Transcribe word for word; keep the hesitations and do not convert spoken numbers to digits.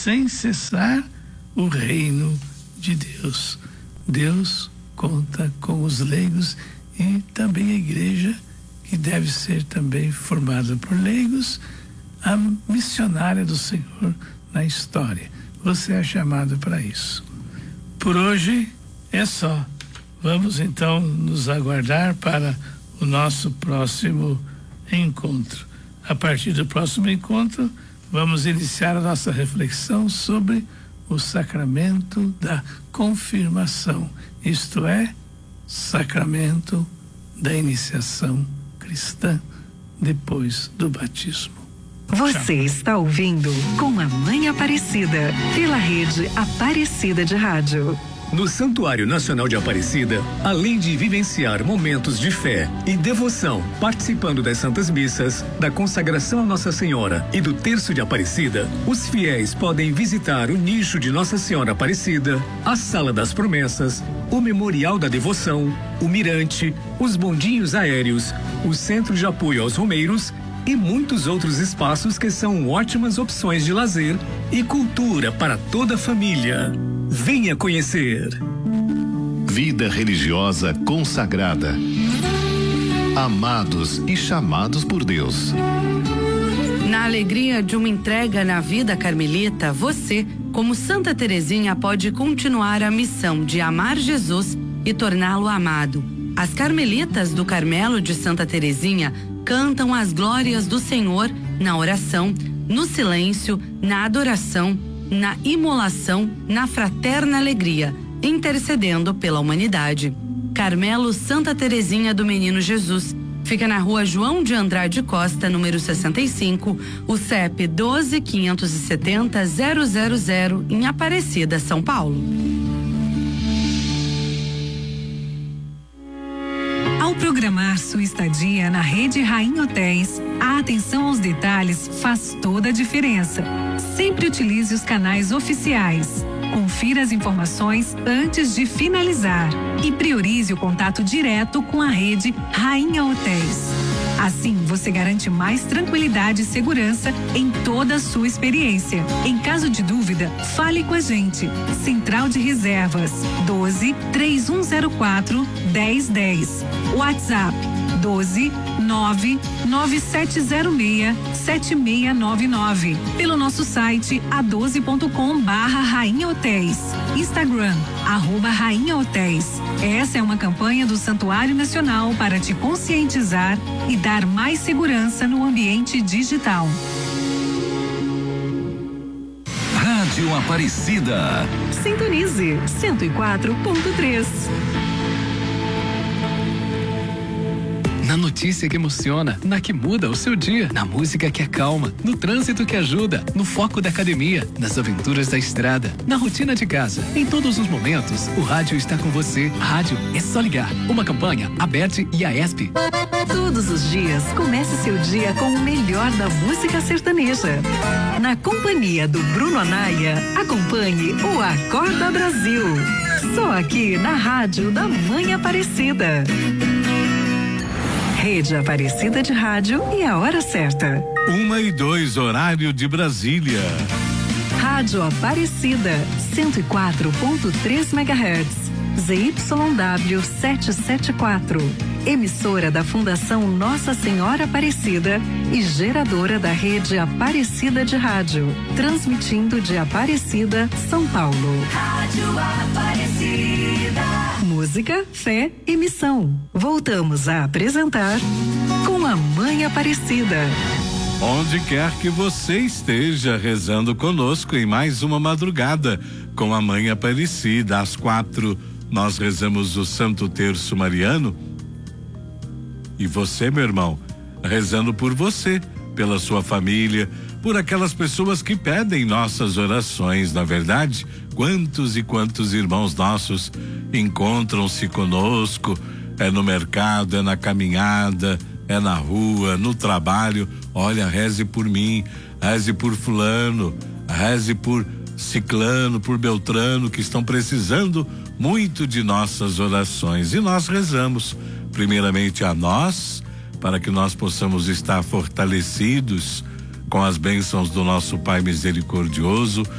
sem cessar o reino de Deus. Deus conta com os leigos e também a igreja, que deve ser também formada por leigos, a missionária do Senhor na história. Você é chamado para isso. Por hoje é só. Vamos então nos aguardar para o nosso próximo encontro. A partir do próximo encontro, vamos iniciar a nossa reflexão sobre o sacramento da confirmação, isto é, sacramento da iniciação cristã depois do batismo. Você está ouvindo Com a Mãe Aparecida, pela rede Aparecida de Rádio. No Santuário Nacional de Aparecida, além de vivenciar momentos de fé e devoção, participando das Santas Missas, da consagração a Nossa Senhora e do Terço de Aparecida, os fiéis podem visitar o nicho de Nossa Senhora Aparecida, a Sala das Promessas, o Memorial da Devoção, o Mirante, os bondinhos aéreos, o Centro de Apoio aos Romeiros e muitos outros espaços que são ótimas opções de lazer e cultura para toda a família. Venha conhecer. Vida religiosa consagrada. Amados e chamados por Deus. Na alegria de uma entrega na vida carmelita, você, como Santa Teresinha, pode continuar a missão de amar Jesus e torná-lo amado. As carmelitas do Carmelo de Santa Teresinha cantam as glórias do Senhor na oração, no silêncio, na adoração, na imolação, na fraterna alegria, intercedendo pela humanidade. Carmelo Santa Teresinha do Menino Jesus. Fica na rua João de Andrade Costa, número sessenta e cinco, o C E P doze, quinhentos e setenta, zero zero zero, em Aparecida, São Paulo. Ao programar sua estadia na Rede Rainha Hotéis, a atenção aos detalhes faz toda a diferença. Sempre utilize os canais oficiais. Confira as informações antes de finalizar e priorize o contato direto com a Rede Rainha Hotéis. Assim, você garante mais tranquilidade e segurança em toda a sua experiência. Em caso de dúvida, fale com a gente. Central de Reservas doze, três um zero quatro, dez dez. WhatsApp doze, nove, nove sete zero seis, sete seis nove nove. Pelo nosso site a doze ponto com barra Rainha Hotéis. Instagram, arroba Rainha Hotéis. Essa é uma campanha do Santuário Nacional para te conscientizar e dar mais segurança no ambiente digital. Rádio Aparecida. Sintonize cento e quatro ponto três. Na notícia que emociona, na que muda o seu dia, na música que acalma, no trânsito que ajuda, no foco da academia, nas aventuras da estrada, na rotina de casa. Em todos os momentos, o rádio está com você. Rádio é só ligar. Uma campanha, Aberte e a ESP. Todos os dias, comece seu dia com o melhor da música sertaneja. Na companhia do Bruno Anaia, acompanhe o Acorda Brasil. Só aqui na Rádio da Mãe Aparecida. Rede Aparecida de Rádio e a hora certa. Uma e dois, horário de Brasília. Rádio Aparecida, cento e quatro ponto três megahertz. Z Y W setecentos e setenta e quatro. Emissora da Fundação Nossa Senhora Aparecida e geradora da Rede Aparecida de Rádio. Transmitindo de Aparecida, São Paulo. Rádio Aparecida. Música, fé e missão. Voltamos a apresentar Com a Mãe Aparecida. Onde quer que você esteja, rezando conosco em mais uma madrugada com a Mãe Aparecida. Às quatro, nós rezamos o Santo Terço Mariano. E você, meu irmão, rezando por você, pela sua família, por aquelas pessoas que pedem nossas orações, na verdade. Quantos e quantos irmãos nossos encontram-se conosco, é no mercado, é na caminhada, é na rua, no trabalho. Olha, reze por mim, reze por fulano, reze por ciclano, por beltrano, que estão precisando muito de nossas orações. E nós rezamos primeiramente a nós, para que nós possamos estar fortalecidos com as bênçãos do nosso Pai misericordioso,